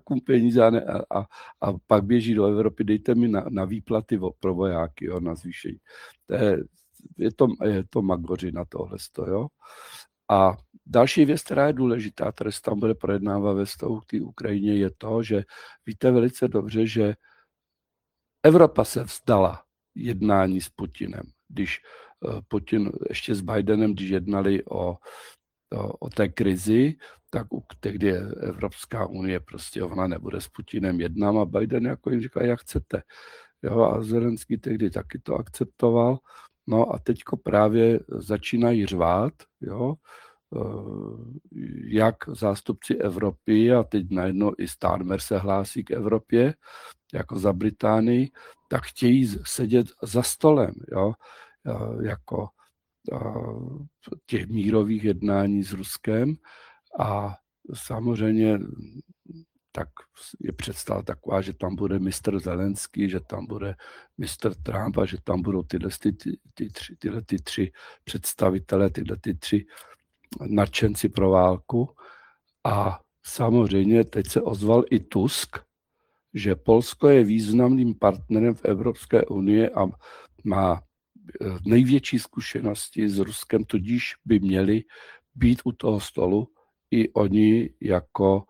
vojákům peníze a pak běží do Evropy, dejte mi na výplaty pro vojáky, jo, na zvýšení. Je to magořina tohle, jo. A další věc, která je důležitá, která se tam bude projednávat ve vztahu k té Ukrajině, je to, že víte velice dobře, že Evropa se vzdala jednání s Putinem. Když Putin ještě s Bidenem, když jednali o té krizi, tak tehdy Evropská unie prostě ona nebude s Putinem jednat a Biden jako jim říkal, jak chcete. Jo, a Zelenský tehdy taky to akceptoval. No a teďko právě začínají řvát, jo, jak zástupci Evropy, a teď najednou i Starmer se hlásí k Evropě, jako za Británii, tak chtějí sedět za stolem, jo, jako těch mírových jednání s Ruskem a samozřejmě tak je představa taková, že tam bude mistr Zelenský, že tam bude mistr Trump a že tam budou tyhle tři představitelé, tyhle tři nadšenci pro válku. A samozřejmě teď se ozval i Tusk, že Polsko je významným partnerem v Evropské unii a má největší zkušenosti s Ruskem, tudíž by měli být u toho stolu i oni jako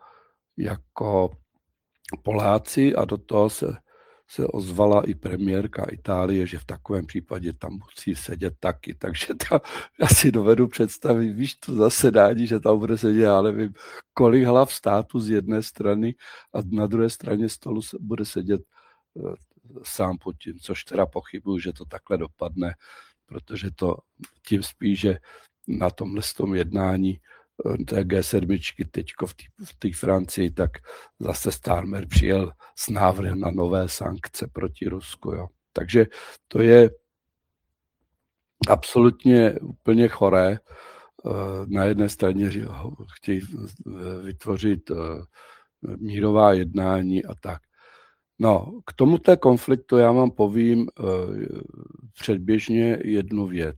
Poláci a do toho se ozvala i premiérka Itálie, že v takovém případě tam musí sedět taky. Takže já si dovedu představit, víš, to zasedání, že tam bude sedět, já nevím, kolik hlav státu z jedné strany a na druhé straně stolu bude sedět sám Putin, což teda pochybuju, že to takhle dopadne, protože to tím spíš, že na tomhle jednání té G7 teďko v té Francii, tak zase Starmer přijel s návrhem na nové sankce proti Rusku. Jo. Takže to je absolutně úplně choré. Na jedné straně chtějí vytvořit mírová jednání a tak. No, k tomuto konfliktu já vám povím předběžně jednu věc,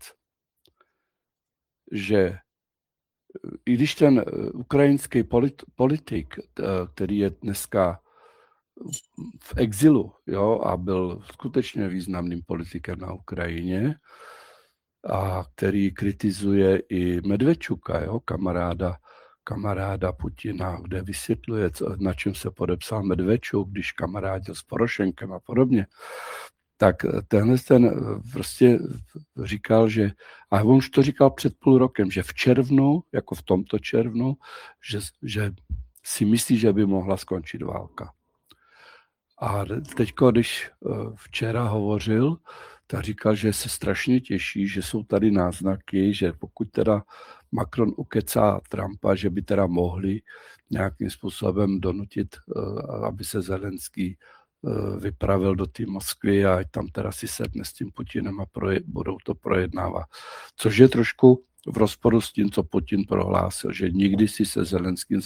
že i když ten ukrajinský politik, který je dneska v exilu, jo, a byl skutečně významným politikem na Ukrajině, a který kritizuje i Medvečuka, jo, kamaráda Putina, kde vysvětluje, na čem se podepsal Medvečuk, když kamarádil s Porošenkem a podobně, tak ten prostě říkal, že, a on už to říkal před půl rokem, že v červnu, jako v tomto červnu, že si myslí, že by mohla skončit válka. A teďko, když včera hovořil, tak říkal, že se strašně těší, že jsou tady náznaky, že pokud teda Macron ukecá Trumpa, že by teda mohli nějakým způsobem donutit, aby se Zelenský vypravil do té Moskvy a tam teda si sedne s tím Putinem a budou to projednávat. Což je trošku v rozporu s tím, co Putin prohlásil, že nikdy si se Zelenským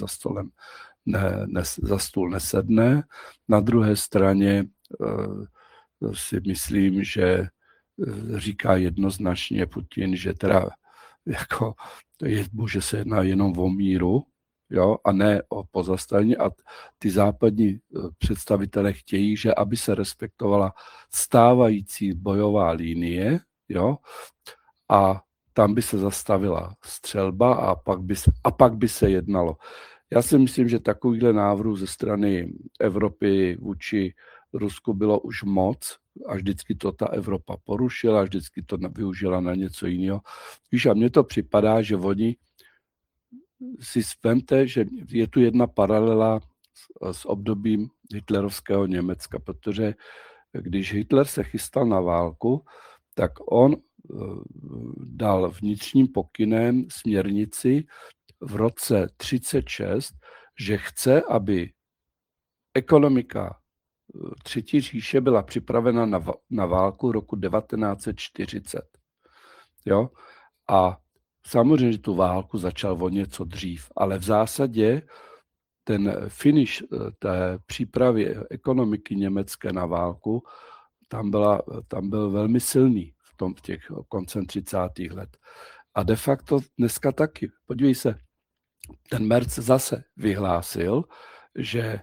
za stůl nesedne. Na druhé straně si myslím, že říká jednoznačně Putin, že teda jako může se jednat jenom o míru, jo, a ne o pozastavení. A ty západní představitelé chtějí, že aby se respektovala stávající bojová linie, jo, a tam by se zastavila střelba a pak by se jednalo. Já si myslím, že takovýhle návrh ze strany Evropy vůči Rusku bylo už moc a vždycky to ta Evropa porušila, vždycky to využila na něco jiného. Víš, a mně to připadá, že oni si vzpomněte, že je tu jedna paralela s obdobím hitlerovského Německa, protože když Hitler se chystal na válku, tak on dal vnitřním pokynem směrnici v roce 1936, že chce, aby ekonomika Třetí říše byla připravena na válku roku 1940. Jo? A samozřejmě, že tu válku začal o něco dřív, ale v zásadě ten finish té přípravy ekonomiky německé na válku, tam byl velmi silný v těch koncem 30. let. A de facto dneska taky. Podívej se, ten Merz zase vyhlásil, že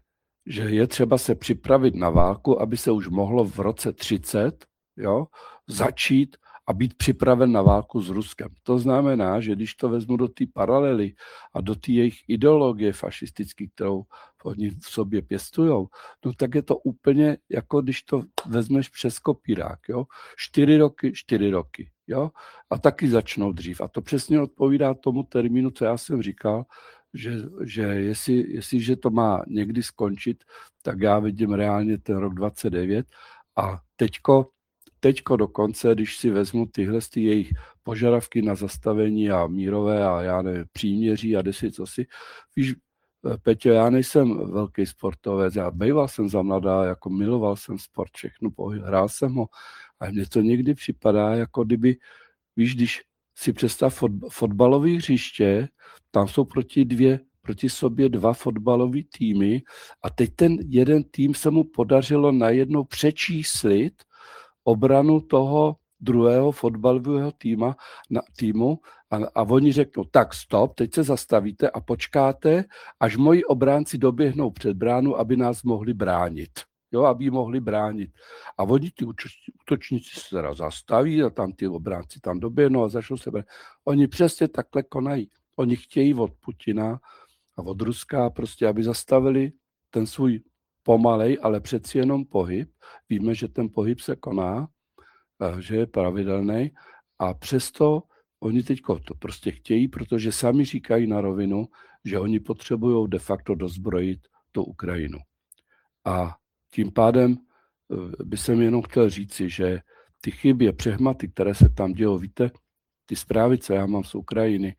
že je třeba se připravit na válku, aby se už mohlo v roce 30, jo, začít a být připraven na válku s Ruskem. To znamená, že když to vezmu do té paralely a do té jejich ideologie fašistické, kterou oni v sobě pěstujou, no tak je to úplně jako když to vezmeš přes kopírák. Jo? 4 roky. Jo? A taky začnou dřív. A to přesně odpovídá tomu termínu, co já jsem říkal, že jestliže to má někdy skončit, tak já vidím reálně ten rok 29 a teďko dokonce, když si vezmu tyhle jejich požadavky na zastavení a mírové a já nevím, příměří a desi cosi, víš, Peťo, já nejsem velký sportovec, já býval jsem za mladá, jako miloval jsem sport, všechno, hrál jsem ho a mně to někdy připadá, jako kdyby, víš, když si představ fotbalové hřiště, tam jsou proti sobě 2 fotbalové týmy a teď ten jeden tým se mu podařilo najednou přečíslit obranu toho druhého fotbalového týmu a oni řeknou, tak stop, teď se zastavíte a počkáte, až moji obránci doběhnou před bránu, aby nás mohli bránit. Jo, aby mohli bránit. A oni, ty útočníci se teda zastaví a tam ty obránci tam doběhnou a začnou se bránit. Oni přesně takhle konají. Oni chtějí od Putina a od Ruska prostě, aby zastavili ten svůj pomalej, ale přeci jenom pohyb. Víme, že ten pohyb se koná, že je pravidelný a přesto oni teďko to prostě chtějí, protože sami říkají na rovinu, že oni potřebují de facto dozbrojit tu Ukrajinu. A tím pádem by jsem jenom chtěl říci, že ty chyby, přehmaty, které se tam dějou, víte, ty zprávy, co já mám z Ukrajiny,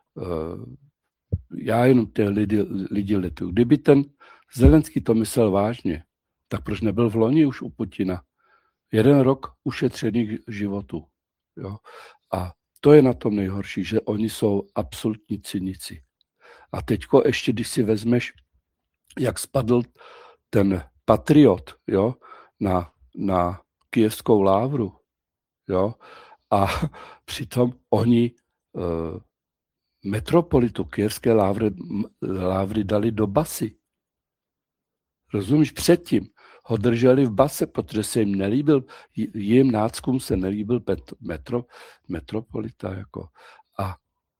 já jenom ty lidi letuju. Kdyby ten Zelenský to myslel vážně, tak proč nebyl v loni už u Putina? 1 rok ušetřených životů. Jo? A to je na tom nejhorší, že oni jsou absolutní cynici. A teďko ještě, když si vezmeš, jak spadl ten Patriot, jo, na Kyjevskou lávru, jo, a přitom oni metropolitu Kyjevské lávry dali do basy. Rozumíš? Předtím ho drželi v base, protože se jim nelíbil, jim náckům se nelíbil metropolita. Jako. A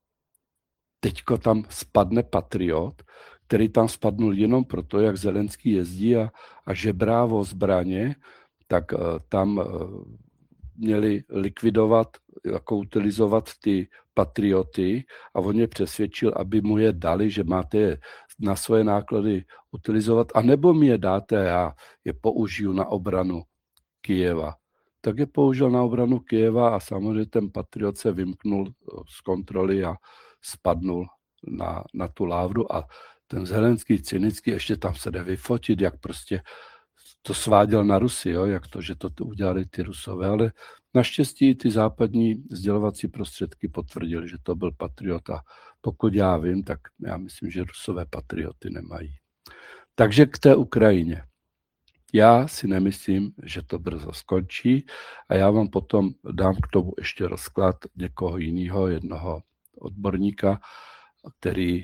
teďko tam spadne Patriot, který tam spadnul jenom proto, jak Zelenský jezdí a žebrá o zbraně, tak tam měli likvidovat, jako utilizovat ty patrioty a on je přesvědčil, aby mu je dali, že máte je na svoje náklady utilizovat, anebo mi je dáte a je použiju na obranu Kyjeva. Tak je použil na obranu Kyjeva a samozřejmě ten patriot se vymknul z kontroly a spadnul na tu lávru a ten Zelenský cynický ještě tam se jde vyfotit, jak prostě to sváděl na Rusy, jo, jak to, že to udělali ty Rusové, ale naštěstí ty západní sdělovací prostředky potvrdili, že to byl patriot a pokud já vím, tak já myslím, že Rusové patrioty nemají. Takže k té Ukrajině. Já si nemyslím, že to brzo skončí a já vám potom dám k tomu ještě rozklad někoho jiného, jednoho odborníka, který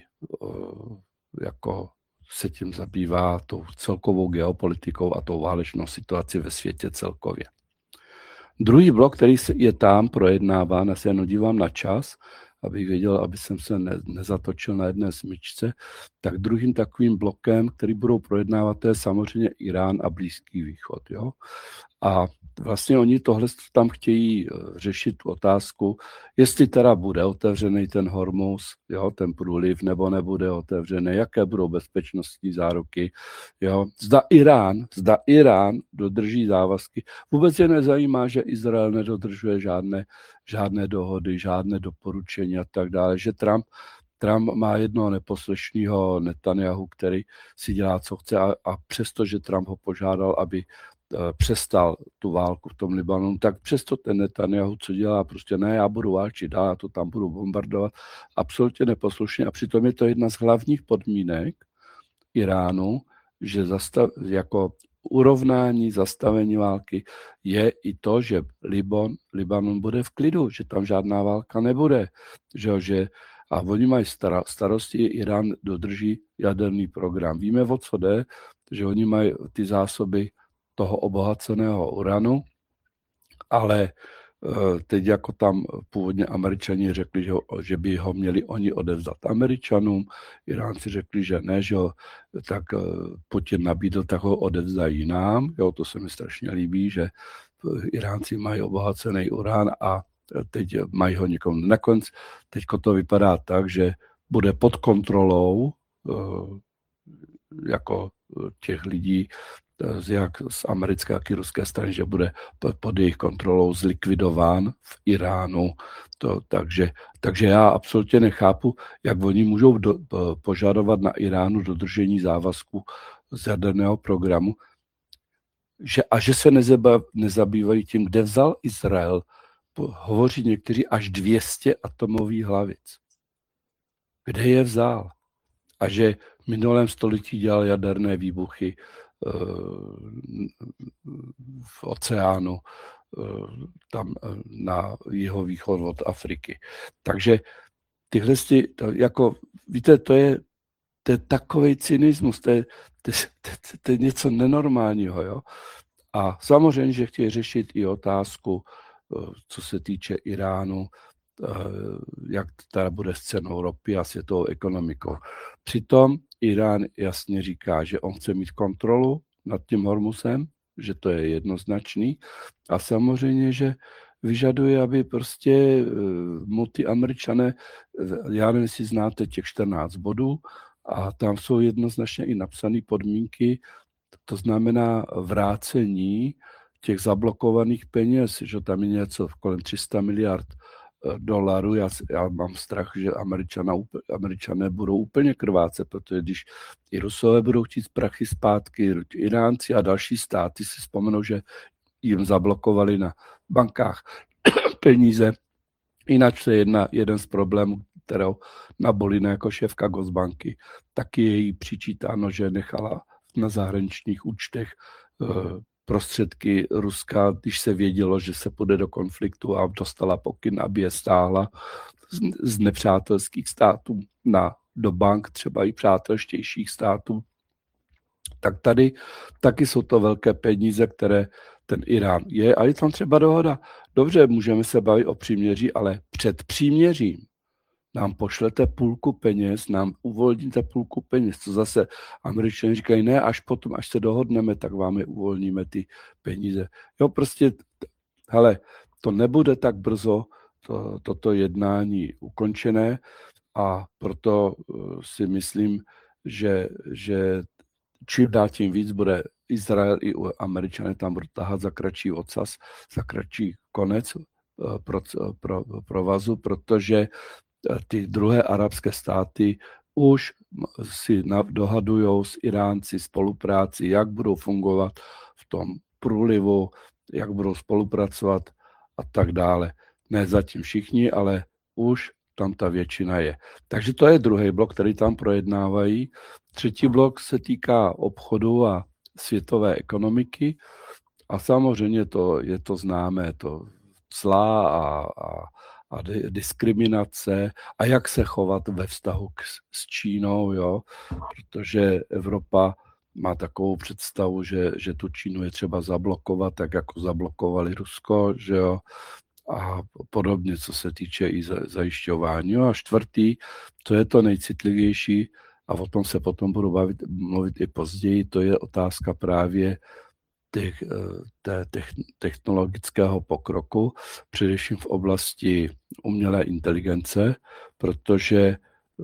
jako se tím zabývá tou celkovou geopolitikou a tou válečnou situací ve světě celkově. Druhý blok, který je tam projednáván, já se jen dívám na čas, abych věděl, aby jsem se nezatočil na jedné smyčce, tak druhým takovým blokem, který budou projednávat, to je samozřejmě Irán a Blízký východ. Jo? A vlastně oni tohle tam chtějí řešit tu otázku, jestli teda bude otevřený ten Hormuz, jo, ten průliv, nebo nebude otevřený, jaké budou bezpečnostní záruky. Jo. Zda Irán dodrží závazky. Vůbec je nezajímá, že Izrael nedodržuje žádné dohody, žádné doporučení a tak dále, že Trump má jednoho neposlušného Netanyahu, který si dělá, co chce a přesto, že Trump ho požádal, aby přestal tu válku v tom Libanonu, tak přesto ten Netanyahu, co dělá, prostě ne, já budu válčit dál, já to tam budu bombardovat, absolutně neposlušně a přitom je to jedna z hlavních podmínek Iránu, že jako urovnání, zastavení války je i to, že Libanon bude v klidu, že tam žádná válka nebude, že a oni mají starosti, Irán dodrží jaderný program. Víme, o co jde, že oni mají ty zásoby toho obohaceného uranu, ale teď jako tam původně Američani řekli, že by ho měli oni odevzdat Američanům, Iránci řekli, že ne, že ho tak Putin nabídl, tak ho odevzdají nám. Jo, to se mi strašně líbí, že Iránci mají obohacený uran a teď mají ho někomu. Nakonec teďko to vypadá tak, že bude pod kontrolou jako těch lidí, jak z americké, jak i ruské strany, že bude pod jejich kontrolou zlikvidován v Iránu. Takže já absolutně nechápu, jak oni můžou požadovat na Iránu dodržení závazku z jaderného programu, že se nezabývají tím, kde vzal Izrael. Hovoří někteří až 200 atomových hlavic. Kde je vzal? A že v minulém století dělal jaderné výbuchy v oceánu, tam na jihovýchod od Afriky. Takže tyhle, jako, víte, to je takovej cynismus, to je něco nenormálního, jo. A samozřejmě, že chtějí řešit i otázku, co se týče Iránu, jak teda bude s cenou ropy a světovou ekonomikou. Přitom Irán jasně říká, že on chce mít kontrolu nad tím Hormuzem, že to je jednoznačný a samozřejmě, že vyžaduje, aby prostě mu ty Američané, já nevím, jestli znáte těch 14 bodů a tam jsou jednoznačně i napsané podmínky, to znamená vrácení těch zablokovaných peněz, že tam je něco kolem 300 miliard dolarů. Já mám strach, že Američané budou úplně krvácet, protože když i Rusové budou chtít prachy zpátky, Iránci a další státy si vzpomenou, že jim zablokovali na bankách peníze. Jinak to je jeden z problémů, kterou Nabolina jako šéfka Gosbanky, taky je jí přičítáno, že nechala na zahraničních účtech prostředky Ruska, když se vědělo, že se půjde do konfliktu a dostala pokyn, aby je stáhla z nepřátelských států do bank, třeba i přátelštějších států. Tak tady taky jsou to velké peníze, které ten Irán je. A je tam třeba dohoda. Dobře, můžeme se bavit o příměří, ale před příměřím nám pošlete půlku peněz, nám uvolníte půlku peněz. Co zase Američané říkají, ne, až potom, až se dohodneme, tak vám je uvolníme ty peníze. Jo, prostě, hele, to nebude tak brzo, toto jednání ukončené a proto si myslím, že čím dál tím víc bude Izrael i Američané tam budou tahat za kratší ocas, za kratší konec provazu, protože ty druhé arabské státy už si dohadujou s Iránci spolupráci, jak budou fungovat v tom průlivu, jak budou spolupracovat a tak dále. Ne zatím všichni, ale už tam ta většina je. Takže to je druhý blok, který tam projednávají. Třetí blok se týká obchodu a světové ekonomiky a samozřejmě je to známé, to cla a diskriminace a jak se chovat ve vztahu s Čínou, jo? Protože Evropa má takovou představu, že tu Čínu je třeba zablokovat, tak jako zablokovali Rusko, že jo? A podobně, co se týče i zajišťování. A čtvrtý, to je to nejcitlivější, a o tom se potom budu mluvit i později, to je otázka právě technologického pokroku, především v oblasti umělé inteligence, protože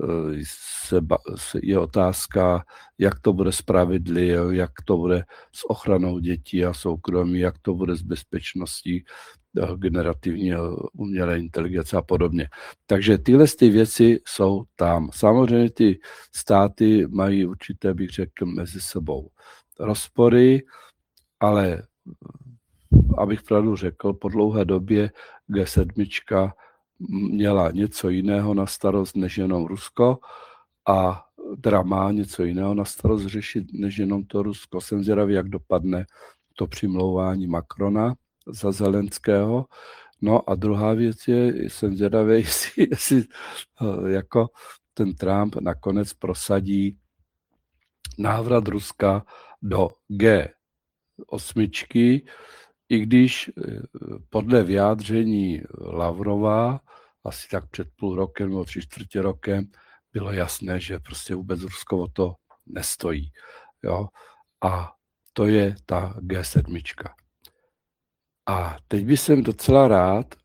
je otázka, jak to bude spravedlivé, jak to bude s ochranou dětí a soukromí, jak to bude s bezpečností generativní umělé inteligence a podobně. Takže tyhle ty věci jsou tam. Samozřejmě ty státy mají určité, bych řekl, mezi sebou rozpory, ale abych pravdu řekl, po dlouhé době G7 měla něco jiného na starost než jenom Rusko a teda má něco jiného na starost řešit než jenom to Rusko. Jsem zvědavý, jak dopadne to přimlouvání Macrona za Zelenského. No a druhá věc je, jsem zvědavý, jestli jako ten Trump nakonec prosadí návrat Ruska do G8, i když podle vyjádření Lavrova asi tak před půl rokem nebo 3/4 rokem bylo jasné, že prostě vůbec Rusko o to nestojí. Jo? A to je ta G7. A teď bych jsem docela rád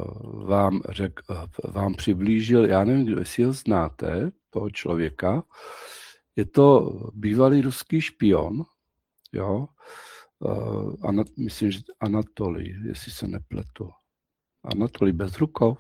vám přiblížil, já nevím, jestli ho znáte, toho člověka. Je to bývalý ruský špion, jo, myslím, že Anatolij, jestli se nepletu. Anatolij Bezrukov?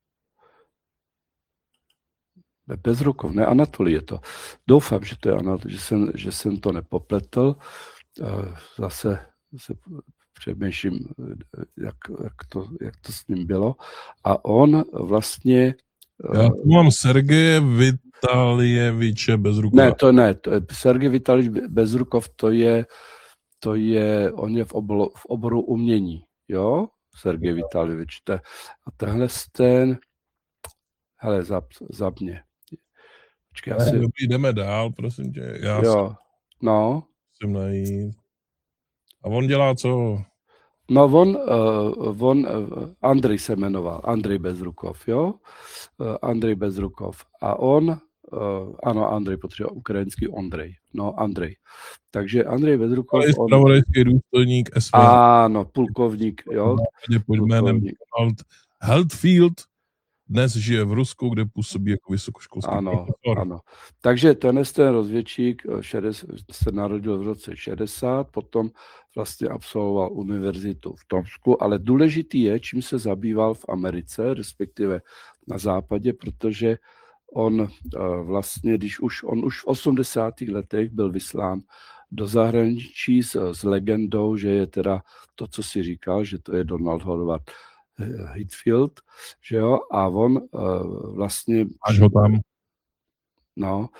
Bezrukov, ne, Anatolij je to. Doufám, že to je Anatolij, že jsem to nepopletl. Zase se přemýšlím, jak to s ním bylo. A on vlastně... Já tu mám Sergeje Vitaljeviče Bezrukova. Ne, to je Sergej Vitaljevič Bezrukov, on je v oboru umění, jo? Sergej Vitaljevič. A tenhle ten, hele, zapně. Počkej, Jdeme dál, prosím tě. Jo, no. Musím najít. A on dělá co? No on Andrej se jmenoval, Andrej Bezrukov, jo? Andrej Bezrukov. A on, ano, Andrej potřeba ukrajinský Ondrej. No, Andrej. Takže Andrej Bezrukov... Je zpravodajský důstojník SV. Ano, pulkovník, jo? Pod jménem Heldfield. Dnes žije v Rusku, kde působí jako vysokoškolský profesor. Ano. Takže ten rozvědčík se narodil v roce 60, potom vlastně absolvoval univerzitu v Tomsku, ale důležitý je, čím se zabýval v Americe, respektive na západě, protože on vlastně, on už v 80. letech byl vyslán do zahraničí s legendou, že je teda to, co si říkal, že to je Donald Horvath Hitfield, že jo, a on vlastně... Až ho tam. No,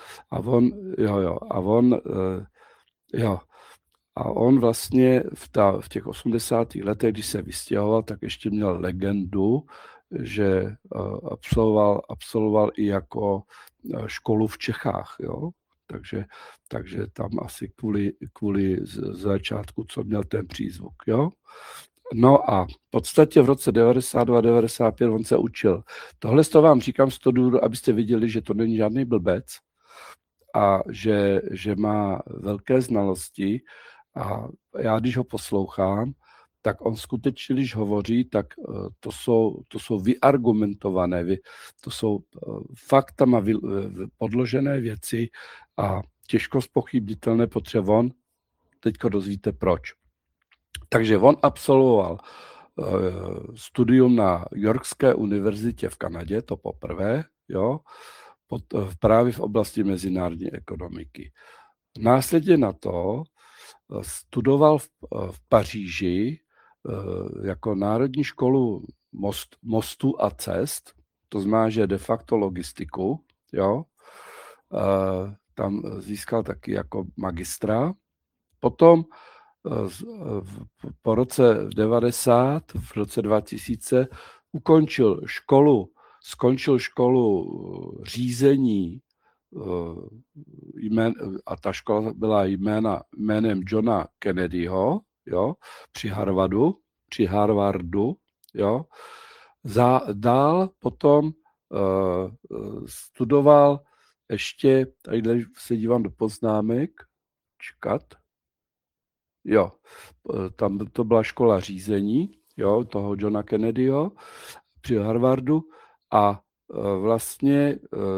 a on vlastně v těch 80. letech, když se vystěhoval, tak ještě měl legendu, že absolvoval i jako školu v Čechách, jo. Takže tam asi kvůli začátku, co měl ten přízvuk, jo. No a v podstatě v roce 92-95 on se učil. Tohle to vám říkám z toho důvodu, abyste viděli, že to není žádný blbec a že má velké znalosti a já, když ho poslouchám, tak on skutečně, když hovoří, tak to jsou vyargumentované, to jsou faktama podložené věci a těžko zpochybnitelné, protože on, teďko dozvíte proč. Takže on absolvoval studium na Yorkské univerzitě v Kanadě, to poprvé, jo, právě v oblasti mezinárodní ekonomiky. Následně na to studoval v Paříži jako Národní školu mostů a cest, to znamená, že de facto logistiku, jo. Tam získal taky jako magistra. Potom po roce 90, v roce 2000 skončil školu řízení a ta škola byla jménem Johna Kennedyho, jo, při Harvardu, jo. Dál potom studoval ještě, tady se dívám do poznámek, jo, tam to byla škola řízení, jo, toho Johna Kennedyho při Harvardu a vlastně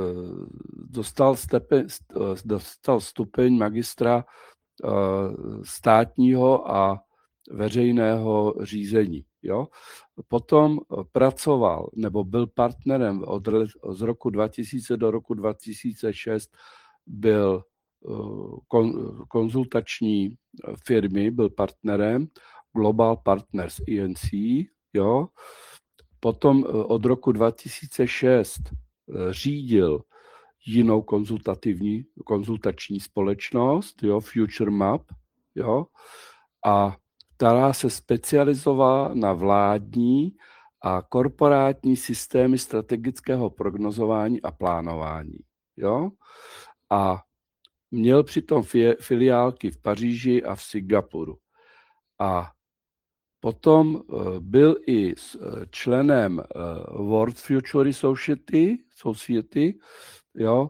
dostal stupeň magistra státního a veřejného řízení, jo. Potom pracoval, nebo byl partnerem z roku 2000 do roku 2006, byl konzultační firmy, byl partnerem Global Partners ENC, jo. Potom od roku 2006 řídil jinou konzultační společnost, jo, Future Map, jo, a která se specializovala na vládní a korporátní systémy strategického prognozování a plánování, jo. A měl přitom filiálky v Paříži a v Singapuru. A potom byl i členem World Future Society, jo,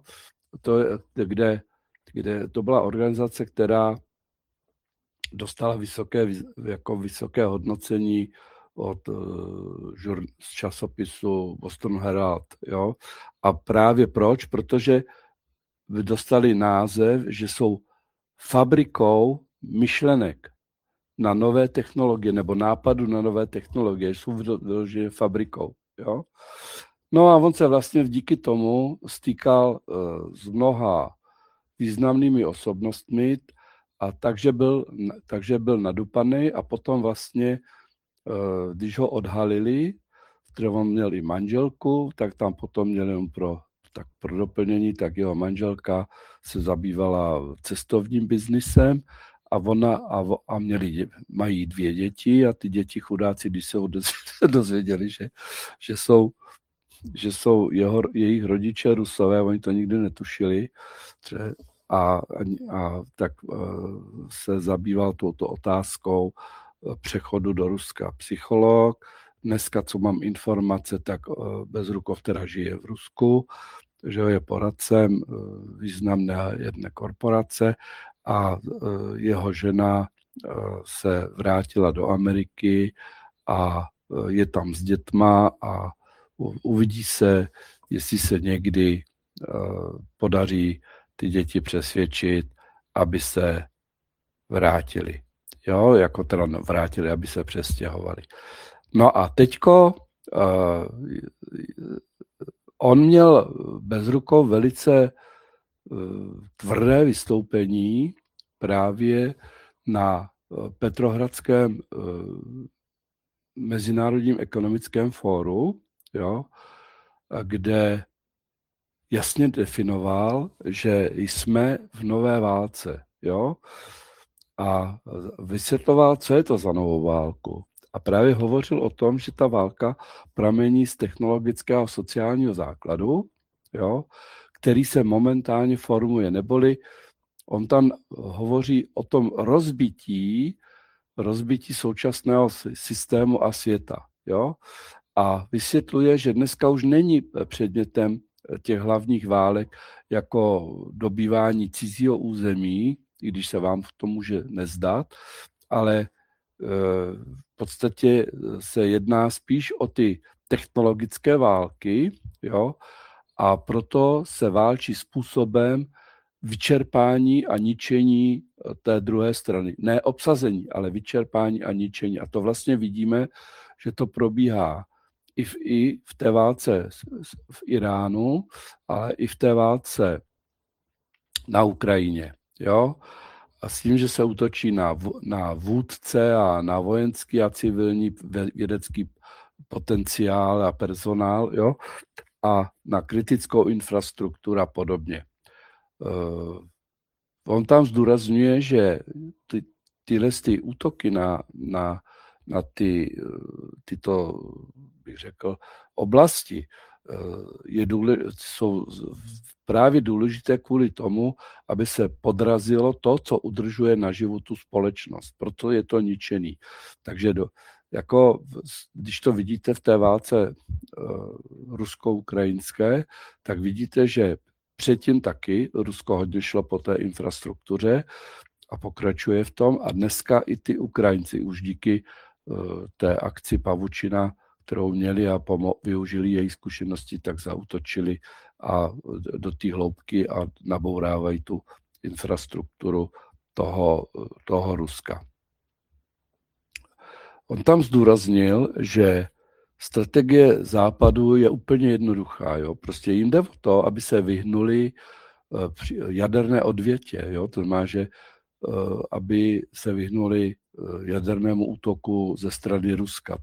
kde to byla organizace, která dostala vysoké hodnocení z časopisu Boston Herald. Jo. A právě proč? Protože dostali název, že jsou fabrikou myšlenek na nové technologie nebo nápadu na nové technologie, jsou vyloženě fabrikou. Jo? No a on se vlastně díky tomu stýkal s mnoha významnými osobnostmi, a takže byl nadupaný a potom vlastně, když ho odhalili, kterou on měl i manželku, tak tam potom měl jenom pro doplnění, tak jeho manželka se zabývala cestovním biznisem a mají 2 děti a ty děti chudáci, když se ho dozvěděli, že jsou jejich rodiče Rusové, oni to nikdy netušili, tak se zabýval touto otázkou přechodu do Ruska psycholog. Dneska, co mám informace, tak Bezrukov teda žije v Rusku, že je poradcem významné jedné korporace a jeho žena se vrátila do Ameriky a je tam s dětma a uvidí se, jestli se někdy podaří ty děti přesvědčit, aby se vrátili. Jo, jako teda vrátili, aby se přestěhovali. No a teďko on měl Bezrukov velice tvrdé vystoupení právě na Petrohradském mezinárodním ekonomickém fóru, jo, kde jasně definoval, že jsme v nové válce, jo, a vysvětloval, co je to za novou válku. A právě hovořil o tom, že ta válka pramení z technologického a sociálního základu, jo, který se momentálně formuje, neboli on tam hovoří o tom rozbití současného systému a světa. Jo? A vysvětluje, že dneska už není předmětem těch hlavních válek jako dobývání cizího území, i když se vám to může nezdát, ale v podstatě se jedná spíš o ty technologické války, jo? A proto se válčí způsobem vyčerpání a ničení té druhé strany. Ne obsazení, ale vyčerpání a ničení. A to vlastně vidíme, že to probíhá i v té válce v Iránu, ale i v té válce na Ukrajině. Jo? A s tím, že se útočí na vůdce a na vojenský a civilní vědecký potenciál a personál, jo? A na kritickou infrastrukturu a podobně. On tam zdůrazňuje, že tyhle útoky na tyto, bych řekl, oblasti jsou právě důležité kvůli tomu, aby se podrazilo to, co udržuje naživu tu společnost. Proto je to ničený. Takže když to vidíte v té válce rusko-ukrajinské, tak vidíte, že předtím taky Rusko hodně šlo po té infrastruktuře a pokračuje v tom. A dneska i ty Ukrajinci už díky té akci Pavučina, kterou měli a využili její zkušenosti, tak zaútočili a do té hloubky a nabourávají tu infrastrukturu toho Ruska. On tam zdůraznil, že strategie Západu je úplně jednoduchá. Jo? Prostě jim jde o to, aby se vyhnuli jaderné odvětě. Jo? To znamená, že aby se vyhnuli jadernému útoku ze strany Ruska.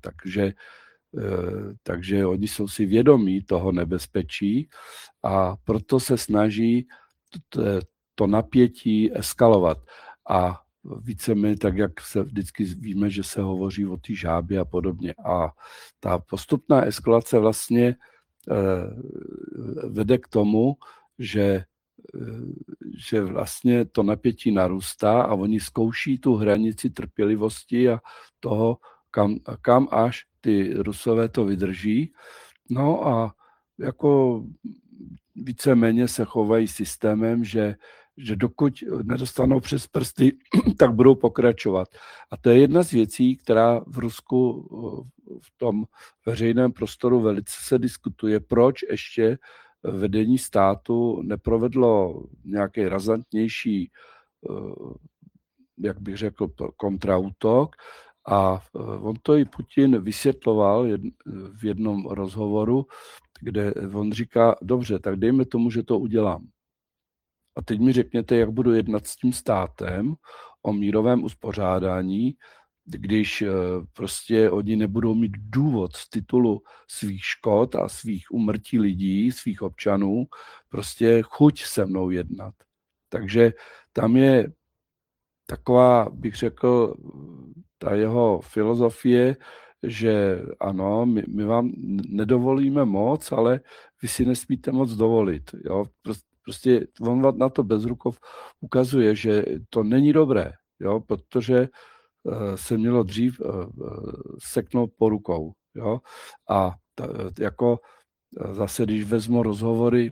Takže oni jsou si vědomí toho nebezpečí a proto se snaží to napětí eskalovat. A víceméně tak, jak se vždycky víme, že se hovoří o té žábě a podobně. A ta postupná eskalace vlastně vede k tomu, že že vlastně to napětí narůstá a oni zkouší tu hranici trpělivosti a toho, kam až ty Rusové to vydrží. No a jako víceméně se chovají systémem, že dokud nedostanou přes prsty, tak budou pokračovat. A to je jedna z věcí, která v Rusku v tom veřejném prostoru velice se diskutuje, proč ještě vedení státu neprovedlo nějaký razantnější, jak bych řekl, kontraútok. A on to i Putin vysvětloval v jednom rozhovoru, kde on říká, dobře, tak dejme tomu, že to udělám. A teď mi řekněte, jak budu jednat s tím státem o mírovém uspořádání, když prostě oni nebudou mít důvod z titulu svých škod a svých úmrtí lidí, svých občanů, prostě chuť se mnou jednat. Takže tam je taková, bych řekl, ta jeho filozofie, že ano, my vám nedovolíme moc, ale vy si nesmíte moc dovolit. Jo? Prostě on na to Bezrukov ukazuje, že to není dobré, jo? Protože se mělo dřív seknout po rukou. Jo? A jako zase, když vezmu rozhovory,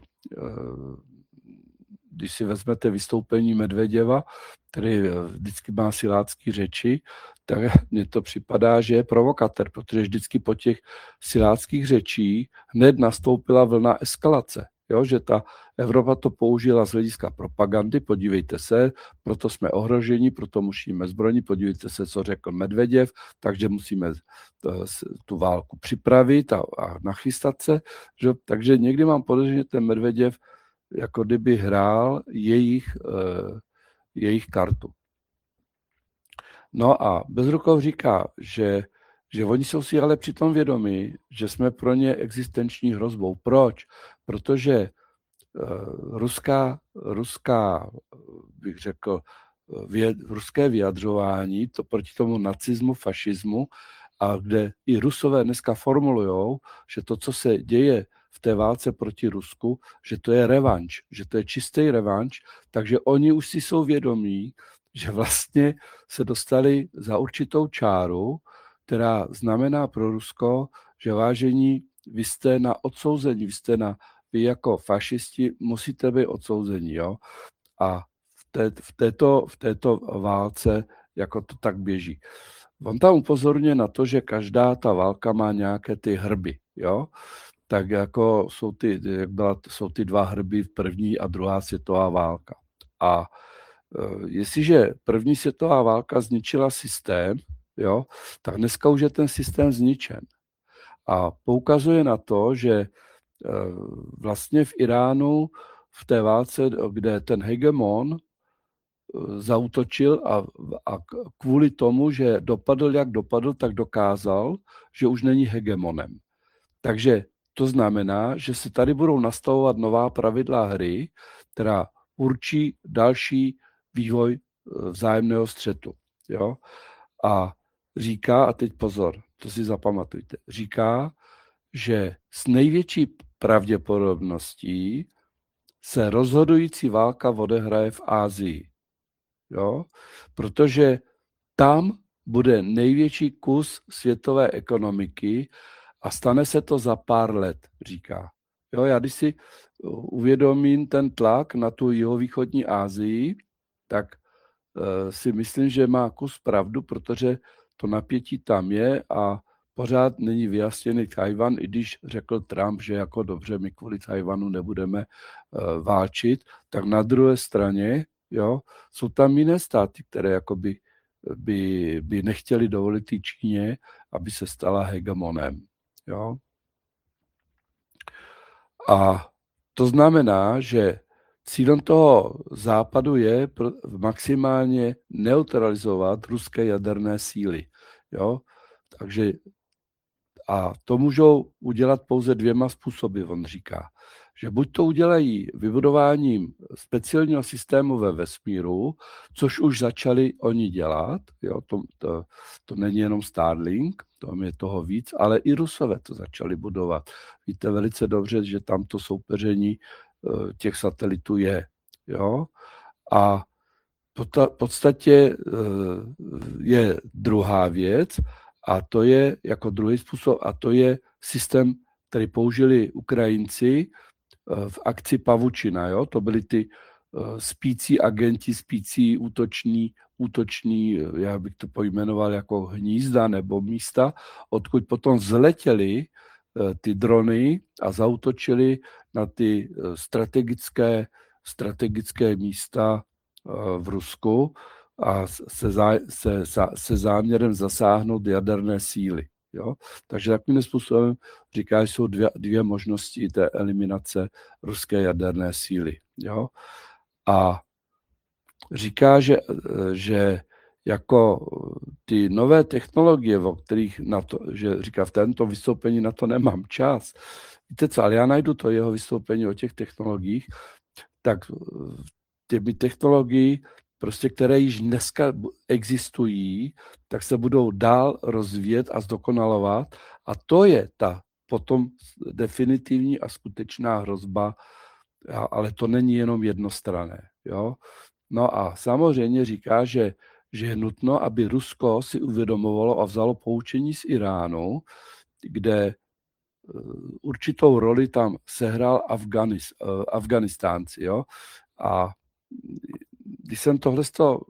když si vezmete vystoupení Medveděva, který vždycky má silácký řeči, tak mně to připadá, že je provokatér, protože vždycky po těch siláckých řečí hned nastoupila vlna eskalace. Jo, že ta Evropa to použila z hlediska propagandy, podívejte se, proto jsme ohroženi, proto musíme zbrojit, podívejte se, co řekl Medveděv, takže musíme tu válku připravit a nachystat se. Že? Takže někdy mám podezření, že ten Medveděv jako kdyby hrál jejich kartu. No a Bezrukov říká, že oni jsou si ale přitom vědomí, že jsme pro ně existenční hrozbou. Proč? Protože ruská, bych řekl, ruské vyjadřování, to proti tomu nacismu, fašismu, a kde i Rusové dneska formulujou, že to, co se děje v té válce proti Rusku, že to je revanš, že to je čistý revanš, takže oni už si jsou vědomí, že vlastně se dostali za určitou čáru, která znamená pro Rusko, že vážení, vy jste na odsouzení, vy jako fašisti musíte být odsouzení, jo? A v této válce jako to tak běží. On tam upozorňuje na to, že každá ta válka má nějaké ty hrby, jo? Tak jako jsou ty dva hrby, první a druhá světová válka. A jestliže první světová válka zničila systém, jo, tak dneska už je ten systém zničen. A poukazuje na to, že vlastně v Iránu v té válce, kde ten hegemon zaútočil a kvůli tomu, že dopadl, jak dopadl, tak dokázal, že už není hegemonem. Takže to znamená, že se tady budou nastavovat nová pravidla hry, která určí další vývoj vzájemného střetu. Jo? A říká, a teď pozor, to si zapamatujte, říká, že s největší pravděpodobností se rozhodující válka odehraje v Asii. Jo? Protože tam bude největší kus světové ekonomiky a stane se to za pár let, říká. Jo, já když si uvědomím ten tlak na tu jihovýchodní Asii, tak si myslím, že má kus pravdu, protože to napětí tam je a pořád není vyjasněný Tchaj-wan, i když řekl Trump, že jako dobře, my kvůli Tchaj-wanu nebudeme válčit, tak na druhé straně, jo, jsou tam jiné státy, které jakoby by nechtěli dovolit té Číně, aby se stala hegemonem. Jo? A to znamená, že cílem toho západu je maximálně neutralizovat ruské jaderné síly. Jo? Takže a to můžou udělat pouze dvěma způsoby, on říká. Že buď to udělají vybudováním speciálního systému ve vesmíru, což už začali oni dělat, jo, to není jenom Starlink, tam je toho víc, ale i Rusové to začali budovat. Víte velice dobře, že tam to soupeření těch satelitů je. Jo? A v podstatě je druhá věc, a to je jako druhý způsob, a to je systém, který použili Ukrajinci v akci Pavučina. Jo? To byly ty spící agenti, spící útoční, já bych to pojmenoval jako hnízda nebo místa, odkud potom vzletěly ty drony a zaútočili na ty strategické místa v Rusku a se záměrem zasáhnout jaderné síly. Jo? Takže takovým způsobem říká, že jsou dvě možnosti té eliminace ruské jaderné síly. Jo? A říká, že jako ty nové technologie, o kterých že říká, v tomto vystoupení na to nemám čas. Víte co, ale já najdu to jeho vystoupení o těch technologiích, tak těmi technologií, prostě, které již dneska existují, tak se budou dál rozvíjet a zdokonalovat. A to je ta potom definitivní a skutečná hrozba, ale to není jenom jednostranné. Jo? No a samozřejmě říká, že je nutno, aby Rusko si uvědomovalo a vzalo poučení z Iránu, kde určitou roli tam sehrál Afganistánci. Jo? A když jsem tohle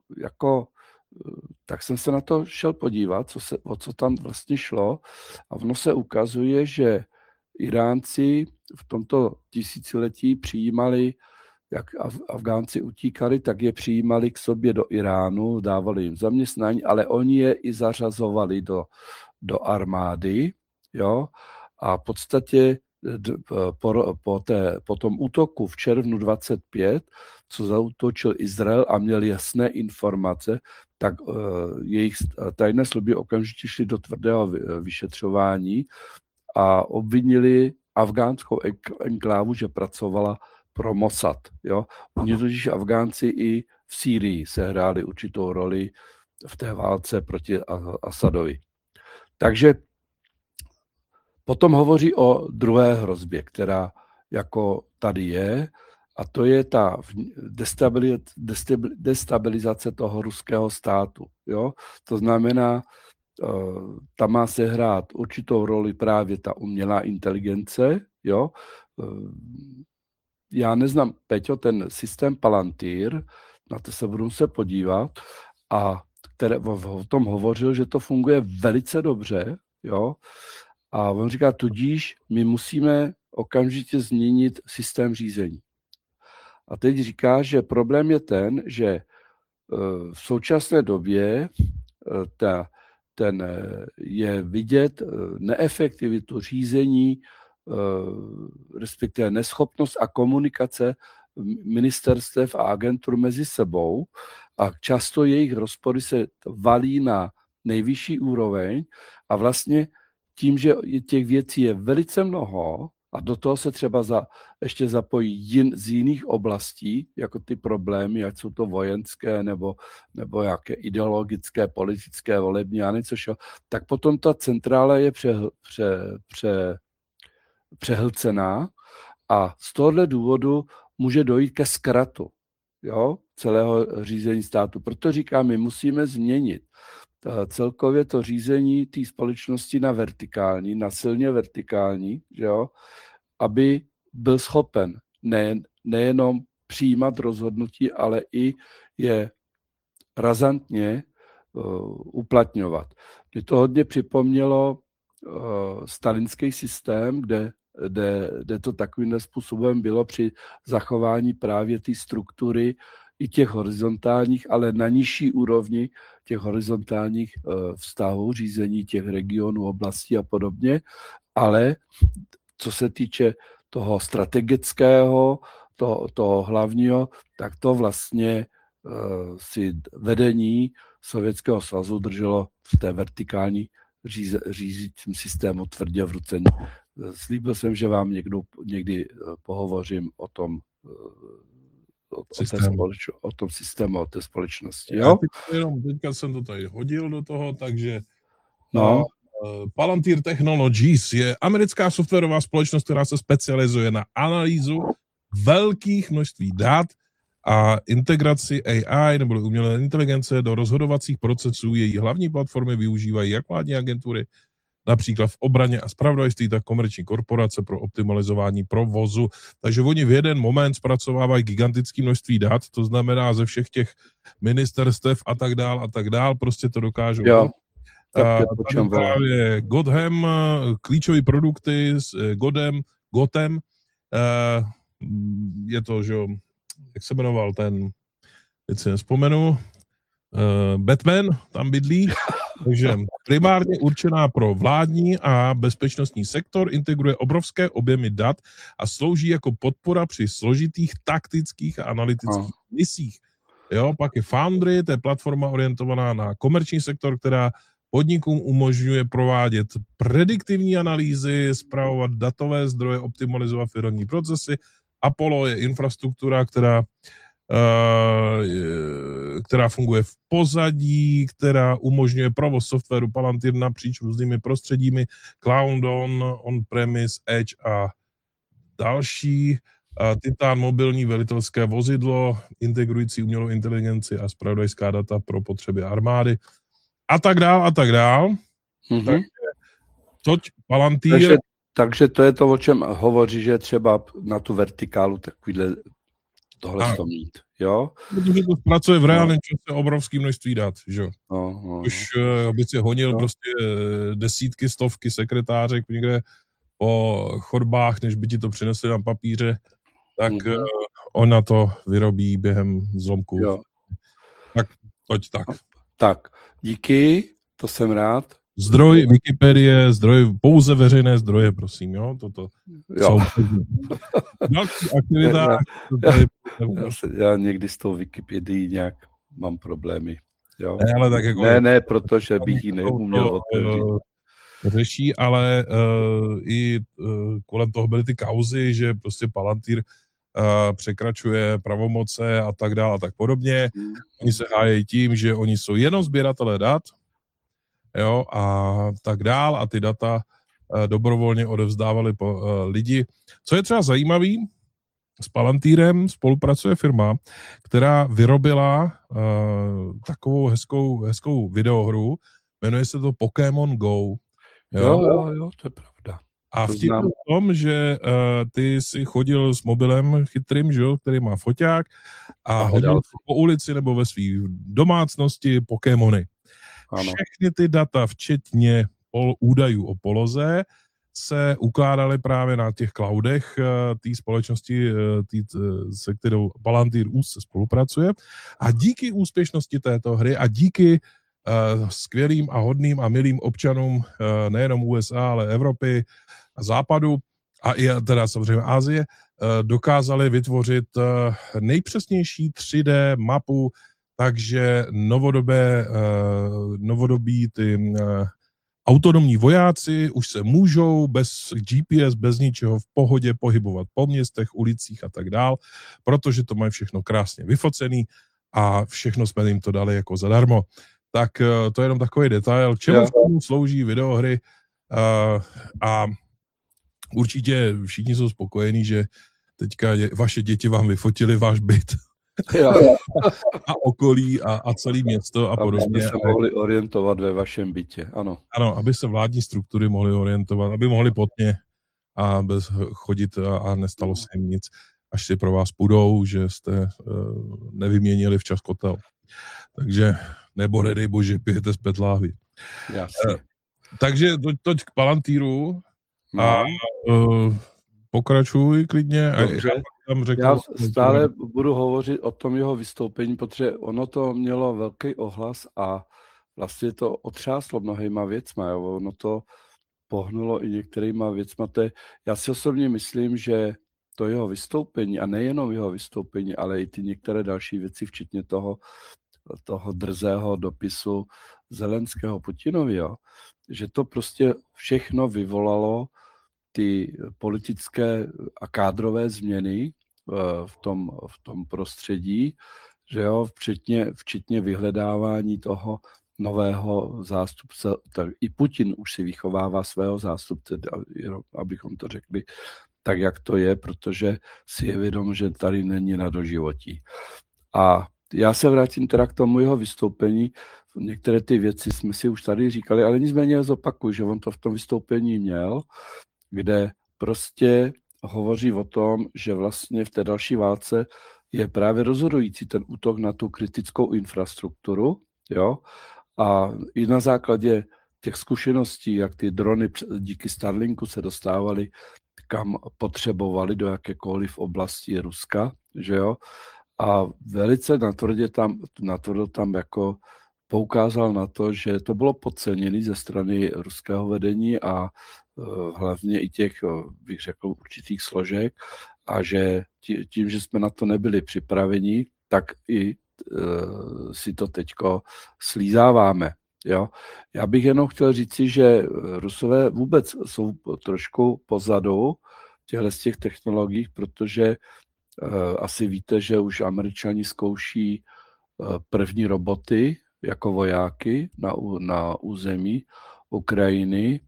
tak jsem se na to šel podívat, o co tam vlastně šlo. A ono se ukazuje, že Iránci v tomto tisíciletí přijímali, jak Afgánci utíkali, tak je přijímali k sobě do Iránu, dávali jim zaměstnání, ale oni je i zařazovali do armády. Jo? A v podstatě po tom útoku v červnu 25, co zaútočil Izrael a měl jasné informace, tak jejich tajné služby okamžitě šly do tvrdého vyšetřování a obvinili afgánskou enklávu, že pracovala pro Mossad. Jo? Oni totiž Afgánci i v Sýrii sehráli určitou roli v té válce proti Asadovi. Takže potom hovoří o druhé hrozbě, která jako tady je, a to je ta destabilizace toho ruského státu. Jo? To znamená, tam má se hrát určitou roli právě ta umělá inteligence. Jo? Já neznám, Peťo, ten systém Palantir, na to se budu se podívat, a o tom hovořil, že to funguje velice dobře. Jo? A on říká, tudíž my musíme okamžitě změnit systém řízení. A teď říká, že problém je ten, že v současné době je vidět neefektivitu řízení, respektive neschopnost a komunikace ministerstev a agentur mezi sebou, a často jejich rozpory se valí na nejvyšší úroveň a vlastně tím, že těch věcí je velice mnoho a do toho se třeba ještě zapojí z jiných oblastí, jako ty problémy, ať jsou to vojenské nebo jaké ideologické, politické, volební a něco, tak potom ta centrála je přehlcená a z tohohle důvodu může dojít ke zkratu, jo, celého řízení státu. Proto říkám, my musíme změnit celkově to řízení té společnosti na vertikální, na silně vertikální, jo, aby byl schopen nejenom přijímat rozhodnutí, ale i je razantně uplatňovat. Mě to hodně připomnělo stalinský systém, kde to takovým způsobem bylo při zachování právě té struktury i těch horizontálních, ale na nižší úrovni těch horizontálních vztahů, řízení těch regionů, oblastí a podobně. Ale co se týče toho strategického, toho hlavního, tak to vlastně si vedení Sovětského svazu drželo v té vertikální řízícím systému tvrdě v ruce. Slíbil jsem, že vám někdy pohovořím o tom systému, o té společnosti. Jo? Teďka jsem to tady hodil do toho, takže Palantir Technologies je americká softwarová společnost, která se specializuje na analýzu velkých množství dat a integraci AI nebo umělé inteligence do rozhodovacích procesů. Její hlavní platformy využívají jak vládní agentury, například v obraně a zpravodajství, tak komerční korporace pro optimalizování provozu. Takže oni v jeden moment zpracovávají gigantické množství dat, to znamená ze všech těch ministerstev a tak dál, prostě to dokážou. Jo, tak to Tady právě Gotham, klíčové produkty s Gotham, je to, že jo, jak se jmenoval ten, teď si nevzpomenu, Batman tam bydlí, takže primárně určená pro vládní a bezpečnostní sektor, integruje obrovské objemy dat a slouží jako podpora při složitých taktických a analytických misích. Jo, pak je Foundry, to je platforma orientovaná na komerční sektor, která podnikům umožňuje provádět prediktivní analýzy, spravovat datové zdroje, optimalizovat firemní procesy. Apollo je infrastruktura, která funguje v pozadí, která umožňuje provoz softwaru Palantir napříč různými prostředími, Cloud on-premise, Edge a další. Titan mobilní velitelské vozidlo, integrující umělou inteligenci a zpravodajská data pro potřeby armády a tak dál. Takže toť Palantir. Takže to je to, o čem hovoří, že třeba na tu vertikálu takovýhle tohle to mít, jo? Protože to pracuje v reálném čase obrovské množství dat, že jo? Už by si honil prostě desítky, stovky sekretářek někde po chodbách, než by ti to přinesli na papíře, tak ona to vyrobí během zlomku. Jo. Tak, toť tak. Tak, díky, to jsem rád. Zdroj Wikipedie, pouze veřejné zdroje, prosím, jo? Toto jsou další aktivita. Já někdy s tou Wikipedií nějak mám problémy. Jo? Ne, ale tak jako ne, protože bych ji neuměl otevřít. Řeší, ale i kolem toho byly ty kauzy, že prostě Palantir překračuje pravomoce a tak dále a tak podobně. Oni se hájejí tím, že oni jsou jenom sběratelé dat, jo, a tak dál a ty data dobrovolně odevzdávali lidi. Co je třeba zajímavý, s Palantírem spolupracuje firma, která vyrobila takovou hezkou videohru, jmenuje se to Pokémon Go. Jo, to je pravda. A vtip je v tom, že ty si chodil s mobilem chytrým, že jo, který má foťák a hodil po ulici nebo ve své domácnosti Pokémony. Ano. Všechny ty data, včetně údajů o poloze, se ukládaly právě na těch cloudech té společnosti, se kterou Palantir úzce spolupracuje. A díky úspěšnosti této hry a díky skvělým a hodným a milým občanům nejenom USA, ale Evropy a Západu a i teda samozřejmě Asie, dokázali vytvořit nejpřesnější 3D mapu, takže novodobí ty autonomní vojáci už se můžou bez GPS, bez ničeho v pohodě pohybovat po městech, ulicích a tak dál, protože to mají všechno krásně vyfocený a všechno jsme jim to dali jako zadarmo. Tak to je jenom takový detail, čemu slouží videohry a určitě všichni jsou spokojení, že teďka vaše děti vám vyfotili váš byt a okolí a celé město a podobně. Aby se mohli orientovat ve vašem bytě, ano. Ano, aby se vládní struktury mohly orientovat, aby mohli potně a bez chodit a nestalo se jim nic, až si pro vás půjdou, že jste nevyměnili včas kotel. Takže nebo nedej bože, pijete z PET láhví. Takže toť k Palantíru a pokračuj klidně. Dobře. Já stále budu hovořit o tom jeho vystoupení, protože ono to mělo velký ohlas a vlastně to otřáslo mnohýma věcma. Jo. Ono to pohnulo i některýma věcma. Já si osobně myslím, že to jeho vystoupení, a nejenom jeho vystoupení, ale i ty některé další věci, včetně toho drzého dopisu Zelenského Putinovi, jo, že to prostě všechno vyvolalo ty politické a kádrové změny v tom prostředí, že jo, včetně vyhledávání toho nového zástupce. Tak i Putin už si vychovává svého zástupce, abychom to řekli tak, jak to je, protože si je vědom, že tady není na doživotí. A já se vrátím teda k tomu jeho vystoupení. Některé ty věci jsme si už tady říkali, ale nicméně zopakuju, že on to v tom vystoupení měl, kde prostě hovoří o tom, že vlastně v té další válce je právě rozhodující ten útok na tu kritickou infrastrukturu, jo, a i na základě těch zkušeností, jak ty drony díky Starlinku se dostávaly kam potřebovali, do jakékoliv oblasti Ruska, že jo, a velice natvrdo tam jako poukázal na to, že to bylo podceněné ze strany ruského vedení a hlavně i těch, bych řekl, určitých složek a že tím, že jsme na to nebyli připraveni, tak i si to teďko slízáváme. Jo? Já bych jenom chtěl říci, že Rusové vůbec jsou trošku pozadu z těch technologií, protože asi víte, že už Američani zkouší první roboty jako vojáky na území Ukrajiny,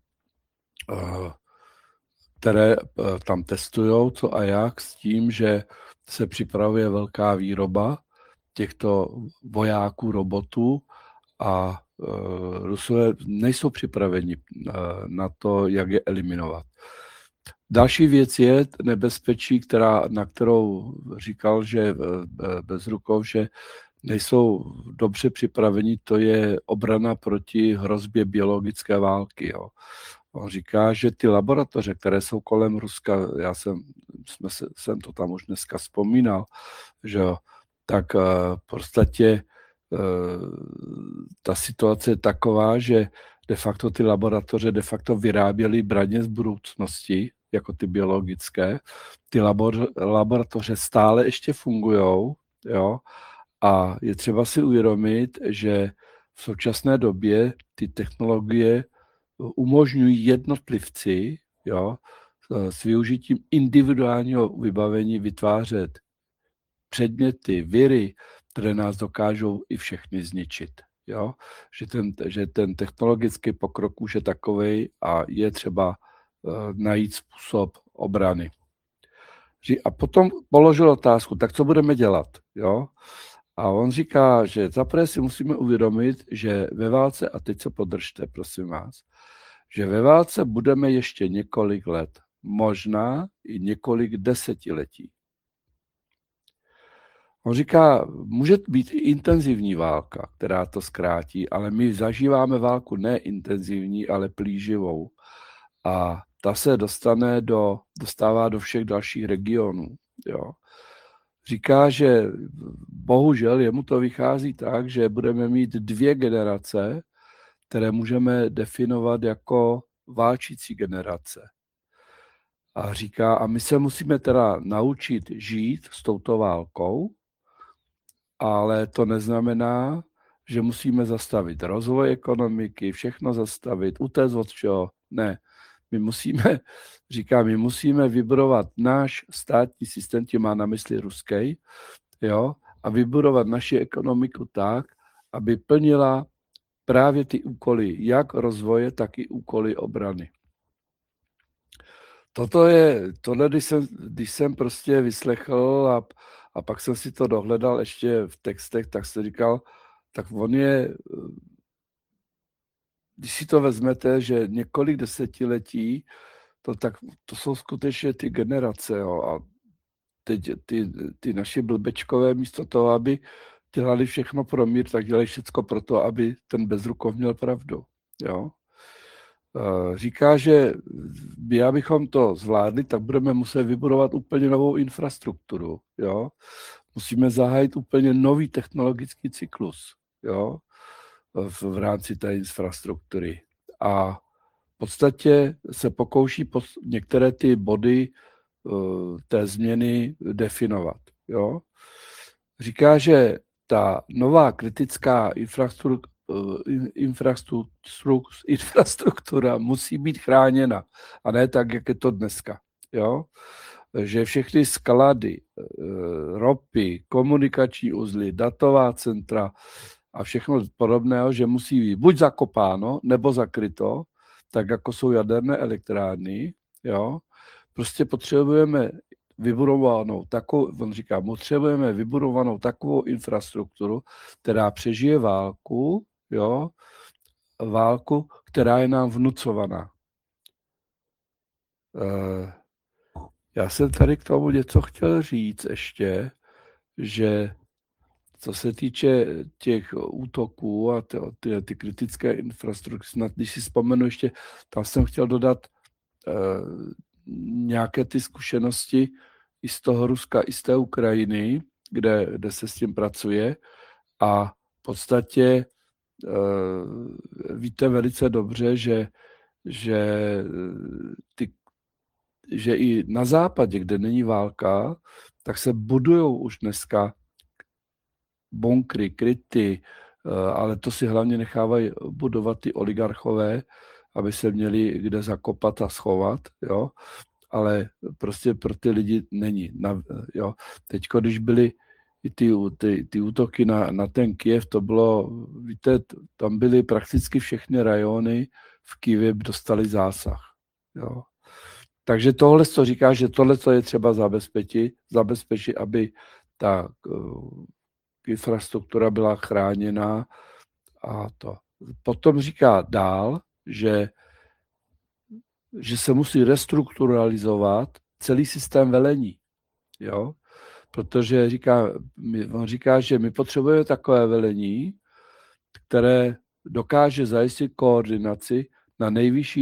které tam testují co a jak s tím, že se připravuje velká výroba těchto vojáků, robotů a Rusové nejsou připraveni na to, jak je eliminovat. Další věc je nebezpečí, na kterou říkal, že Bezrukov, že nejsou dobře připraveni, to je obrana proti hrozbě biologické války. Jo. On říká, že ty laboratoře, které jsou kolem Ruska, jsem to tam už dneska vzpomínal, že jo, tak v podstatě ta situace je taková, že de facto ty laboratoře vyráběly zbraně z budoucnosti, jako ty biologické. Ty laboratoře stále ještě fungujou, jo, a je třeba si uvědomit, že v současné době ty technologie umožňují jednotlivci, jo, s využitím individuálního vybavení vytvářet předměty, viry, které nás dokážou i všechny zničit. Jo? Že ten technologický pokrok už je takovej a je třeba najít způsob obrany. A potom položil otázku, tak co budeme dělat? Jo? A on říká, že zaprvé si musíme uvědomit, že ve válce, a teď se podržte, prosím vás, že ve válce budeme ještě několik let, možná i několik desetiletí. On říká, může být i intenzivní válka, která to zkrátí, ale my zažíváme válku ne intenzivní, ale plíživou. A ta se dostává do všech dalších regionů. Jo. Říká, že bohužel jemu to vychází tak, že budeme mít 2 generace, které můžeme definovat jako válčící generace. A říká, a my se musíme teda naučit žít s touto válkou, ale to neznamená, že musíme zastavit rozvoj ekonomiky, všechno zastavit, utéct od čeho. Ne, my musíme vybudovat náš státní systém, tím má na mysli ruský, jo, a vybudovat naši ekonomiku tak, aby plnila právě ty úkoly, jak rozvoje, tak i úkoly obrany. Tohle, když jsem prostě vyslechl a pak jsem si to dohledal ještě v textech, tak jsem říkal, tak on je, když si to vezmete, že několik desetiletí, to jsou skutečně ty generace, jo, a teď ty naši blbečkové místo toho, aby dělali všechno pro mír, tak dělají všechno pro to, aby ten Bezrukov měl pravdu, jo. Říká, že abychom to zvládli, tak budeme muset vybudovat úplně novou infrastrukturu. Jo? Musíme zahájit úplně nový technologický cyklus, jo? V rámci té infrastruktury. A v podstatě se pokouší některé ty body té změny definovat. Jo? Říká, že ta nová kritická infrastruktura musí být chráněna a ne tak, jak je to dneska. Jo? Že všechny sklady, ropy, komunikační uzly, datová centra a všechno podobného, že musí být buď zakopáno, nebo zakryto, tak jako jsou jaderné elektrárny, jo? prostě potřebujeme vybudovanou takovou, on říká, potřebujeme vybudovanou takovou infrastrukturu, která přežije válku, jo, válku, která je nám vnucovaná. Já jsem tady k tomu něco chtěl říct ještě, že co se týče těch útoků a ty kritické infrastruktury, snad když si vzpomenu ještě, tam jsem chtěl dodat nějaké ty zkušenosti i z toho Ruska, i z té Ukrajiny, kde se s tím pracuje a v podstatě víte velice dobře, že i na západě, kde není válka, tak se budují už dneska bunkry, kryty, ale to si hlavně nechávají budovat ty oligarchové, aby se měli kde zakopat a schovat, jo. Ale prostě pro ty lidi není. Jo. Teďko, když byly ty útoky na ten Kyjev, to bylo, víte, tam byly prakticky všechny rajony v Kyjevě dostali zásah. Jo. Takže tohle, co říká, že tohle, co je třeba zabezpečit, aby ta infrastruktura byla chráněná a to. Potom říká dál, že se musí restrukturalizovat celý systém velení, jo? Protože on říká, že my potřebujeme takové velení, které dokáže zajistit koordinaci na nejvyšší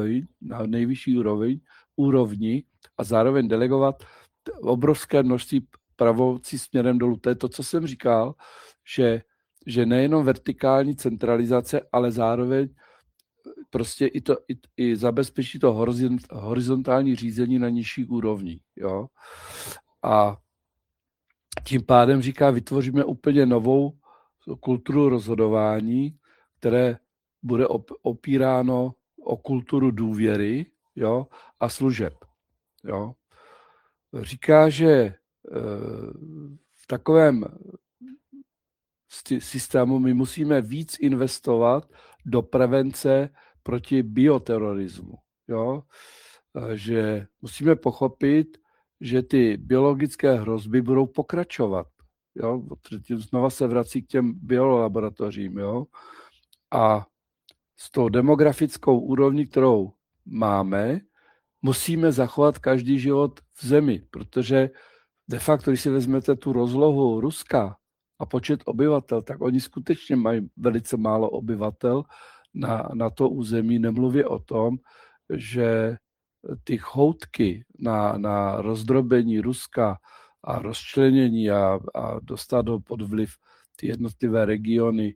úrovni a zároveň delegovat obrovské množství pravomocí směrem dolů. To je to, co jsem říkal, že nejenom vertikální centralizace, ale zároveň prostě i zabezpečí to horizontální řízení na nižších úrovních. Jo? A tím pádem říká, vytvoříme úplně novou kulturu rozhodování, které bude opíráno o kulturu důvěry, jo, a služeb. Jo. Říká, že v takovém systému my musíme víc investovat do prevence proti bioterorismu. Jo. Že musíme pochopit, že ty biologické hrozby budou pokračovat. Jo. Znova se vrací k těm biolaboratořím. Jo. A s tou demografickou úrovní, kterou máme, musíme zachovat každý život v zemi, protože de facto, když si vezmete tu rozlohu Ruska a počet obyvatel, tak oni skutečně mají velice málo obyvatel na to území. Nemluvě o tom, že ty choutky na rozdrobení Ruska a rozčlenění a dostat pod vliv ty jednotlivé regiony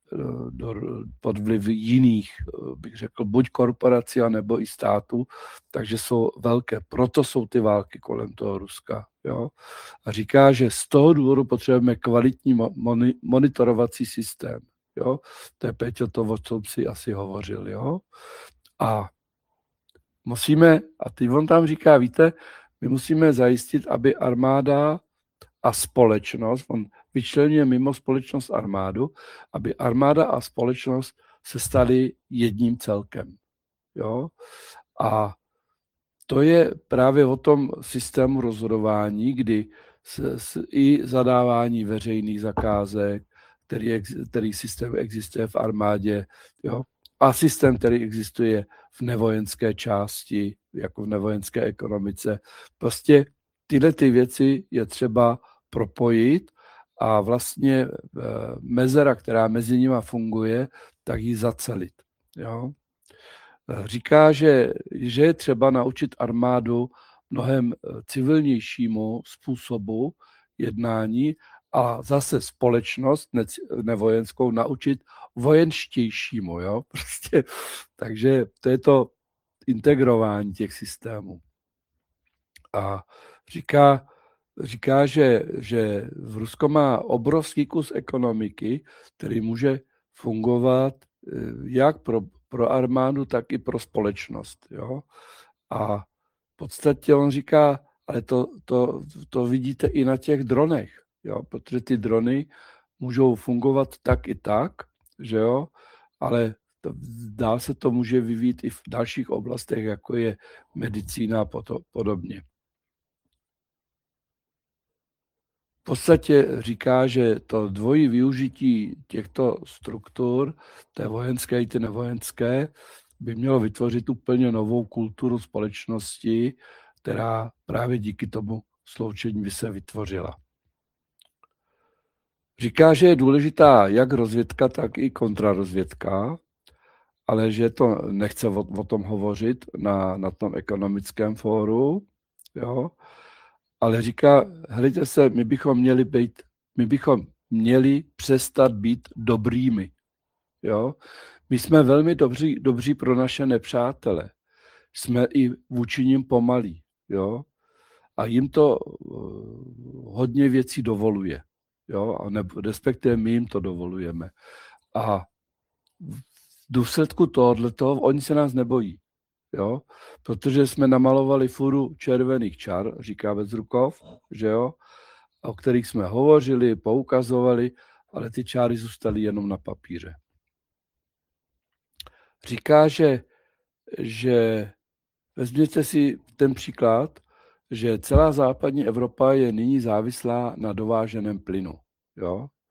pod vliv jiných, bych řekl, buď korporací, nebo i států, takže jsou velké. Proto jsou ty války kolem toho Ruska. Jo? A říká, že z toho důvodu potřebujeme kvalitní monitorovací systém. Jo? To je, Péťo, to, o čem si asi hovořil. Jo? A musíme, a teď on tam říká, víte, my musíme zajistit, aby armáda a společnost, on vyčlenuje mimo společnost armádu, aby armáda a společnost se staly jedním celkem. Jo? A to je právě o tom systému rozhodování, kdy i zadávání veřejných zakázek, který systém existuje v armádě, jo? A systém, který existuje v nevojenské části, jako v nevojenské ekonomice. Prostě tyhle ty věci je třeba propojit a vlastně mezera, která mezi nimi funguje, tak ji zacelit. Jo? Říká, že je třeba naučit armádu mnohem civilnějšímu způsobu jednání a zase společnost nevojenskou naučit vojenštějšímu. Jo? Prostě, takže to je to integrování těch systémů. A říká, že v Rusko má obrovský kus ekonomiky, který může fungovat jak pro armádu, tak i pro společnost. Jo? A v podstatě on říká, ale to vidíte i na těch dronech, jo? Protože ty drony můžou fungovat tak i tak, že jo? Ale dál se to může vyvíjet i v dalších oblastech, jako je medicína a podobně. V podstatě říká, že to dvojí využití těchto struktur, té vojenské i ty nevojenské, by mělo vytvořit úplně novou kulturu společnosti, která právě díky tomu sloučení by se vytvořila. Říká, že je důležitá jak rozvědka, tak i kontrarozvědka, ale že to nechce o tom hovořit na tom ekonomickém fóru, jo. Ale říká, hledajte se, my bychom měli přestat být dobrými, jo. My jsme velmi dobří pro naše nepřátele. Jsme i vůči nim pomalí, jo. A jim to hodně věcí dovoluje, jo, respektive my jim to dovolujeme. A v důsledku tohoto oni se nás nebojí, jo, protože jsme namalovali furu červených čar, říká Bezrukov, že jo, o kterých jsme hovořili, poukazovali, ale ty čáry zůstaly jenom na papíře. Říká, že vezměte si ten příklad, že celá západní Evropa je nyní závislá na dováženém plynu. Jo?